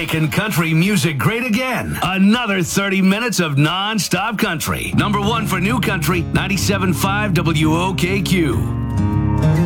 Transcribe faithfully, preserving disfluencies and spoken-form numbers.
making country music great again. Another thirty minutes of non-stop country. Number one for new country, ninety-seven point five W O K Q.